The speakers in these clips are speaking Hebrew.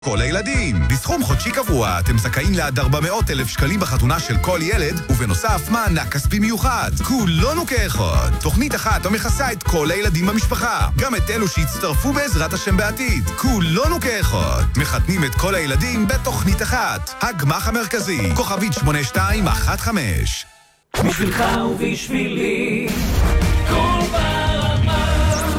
כל הילדים. בסכום חודשי קבוע אתם זכאים לעד 400,000 שקלים בחתונה של כל ילד, ובנוסף מענק כספי מיוחד. כולנו כאחד. תוכנית אחת המכסה את כל הילדים במשפחה, גם את אלו שהצטרפו בעזרת השם בעתיד. כולנו כאחד. מחתנים את כל הילדים בתוכנית אחת. הגמח המרכזי, כוכבית 8215. בשבילך ובשבילי כל ברמה.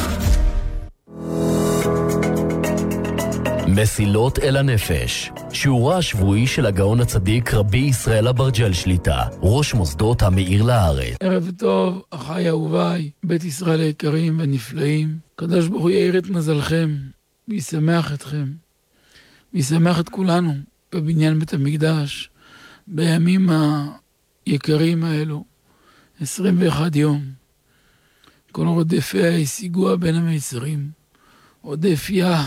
מסילות אל הנפש, שיעורה השבועי של הגאון הצדיק רבי ישראל אברג'ל שליטה, ראש מוסדות המאיר לארץ. ערב טוב, אחי אהוביי, בית ישראל היקרים ונפלאים. קדוש ברוך הוא יאיר את מזלכם, וישמח אתכם, וישמח את כולנו בבניין בית המקדש, בימים היקרים האלו, 21 יום. כל רודפיה השיגוה בין המצרים, רודפיה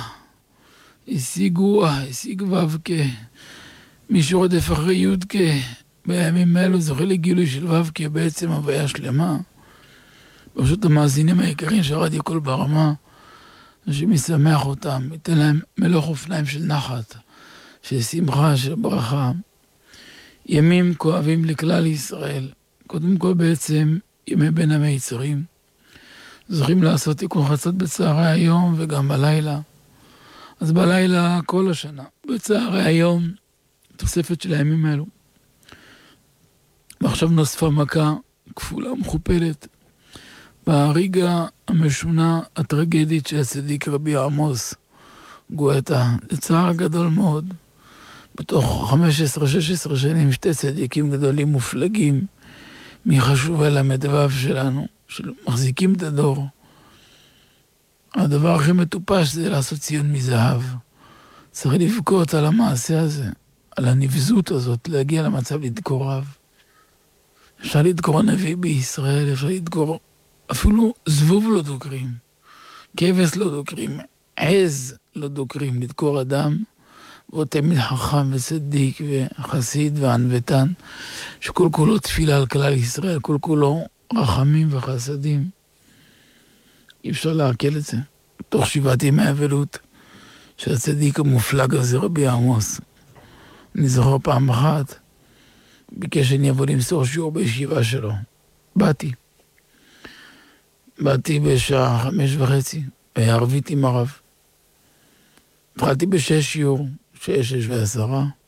השיגוה, השיג ו"ק. מי שרודף אחרי י"ק בימים האלו זוכה לגילוי של ו"ק, בעצם הוויה שלמה. פשוט המאזינים היקרים של רדיו קול ברמה, שמשמח אותם, ייתן להם מלוך אופניים של נחת, של שמחה, של ברכה. ימים כואבים לכלל ישראל. קודם כל בעצם ימי בין המצרים. זוכים לעשות תיקון חצות בצהרי היום וגם בלילה. אז בלילה כל השנה, בצהרי היום, תוספת של הימים האלו. ועכשיו נוספה מכה כפולה ומכופלת. בהריגה המשונה הטרגדית של הצדיק רבי עמוס גואטה. זה צער גדול מאוד. בתוך 15-16 שנים שתי צדיקים גדולים מופלגים מחשובי למדבב שלנו, שמחזיקים את הדור. הדבר הכי מטופש זה לעשות ציון מזהב. צריך לבכות על המעשה הזה, על הנבזות הזאת, להגיע למצב לדקור רב. אפשר לדקור נביא בישראל, אפשר לדקור, אפילו זבוב לא דוקרים, כבש לא דוקרים, עז לא דוקרים, לדקור אדם, והוא תמיד חכם וצדיק וחסיד וענוותן, שכל כולו תפילה על כלל ישראל, כל כולו רחמים וחסדים. אי אפשר להקל את זה. תוך 7 ימי אבלות של הצדיק המופלג הזה, רבי עמוס. אני זוכר פעם אחת, ביקש שאני אבוא למסור שיעור בישיבה שלו. באתי בשעה 5:30, היה ערבית עם הרב. התחלתי ב6 שיעור, 6:10.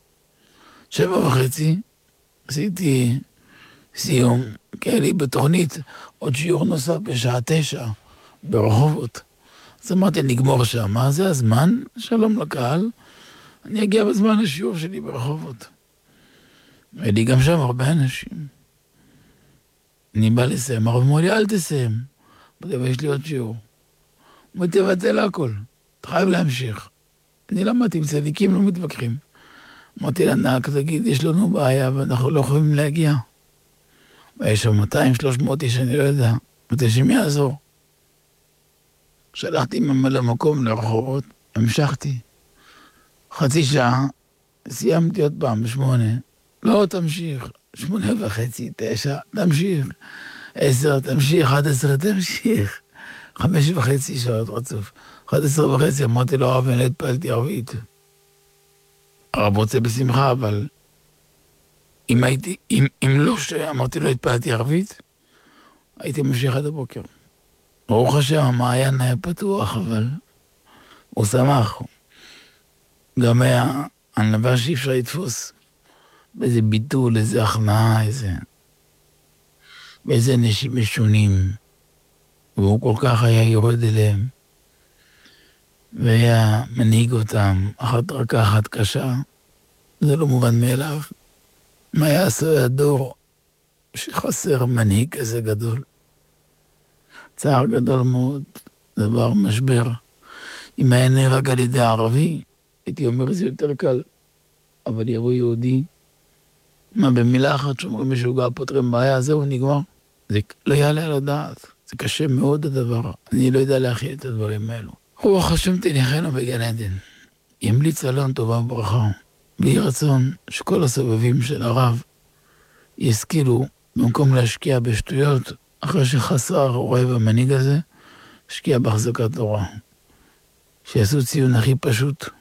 7:30, עשיתי סיום, כי היה לי בתוכנית עוד שיעור נוסף בשעה 9 ברחובות. אז אמרתי, נגמור שם, מה זה הזמן? שלום לקהל, אני אגיע בזמן השיעור שלי ברחובות. היה לי גם שם הרבה אנשים. אני בא לסיים, הרב אמר לי, אל תסיים. יש לי עוד שיעור. אמרתי, תבטל הכל, אתה חייב להמשיך. אני למדתי עם צדיקים, לא מתווכחים. אמרתי לנהג, תגיד, יש לנו בעיה ואנחנו לא יכולים להגיע. ויש שם 200-300 איש, אני לא יודע. אמרתי שמי יעזור. שלחתי ממלא מקום לרחובות, המשכתי. חצי שעה, סיימתי עוד פעם ב8. לא, תמשיך. 8:30, 9, תמשיך. 10, תמשיך. 11, תמשיך. 5.5 שעות רצוף. 11:30, אמרתי לו, הרב, אני לא התפעלתי ערבית. הרב רוצה בשמחה, אבל אם לא שאמרתי לו התפעלתי ערבית, הייתי ממשיך עד הבוקר. ברוך השם, המעיין היה פתוח, אבל הוא שמח. גם היה הנבא שאי אפשר לתפוס באיזה ביטול, איזה הכנעה, באיזה אנשים משונים. והוא כל כך היה יורד אליהם, והיה מנהיג אותם, אחת רכה, אחת קשה. זה לא מובן מאליו. מה יעשה הדור שחסר מנהיג כזה גדול? צער גדול מאוד, דבר משבר. אם היה נהרג על ידי ערבי, הייתי אומר זה יותר קל, אבל יבוא יהודי, מה במילה אחת שאומרים משוגע פותרים בעיה, זהו נגמר. זה לא יעלה על הדעת, זה קשה מאוד הדבר, אני לא יודע להכיל את הדברים האלו. רוח השם תניחנו בגן עדן, ימליץ עלינו טובה וברכה, ויהי רצון שכל הסובבים של הרב ישכילו במקום להשקיע בשטויות, אחרי שחסר אוהב המנהיג הזה, השקיע בהחזקת תורה. שיעשו ציון הכי פשוט,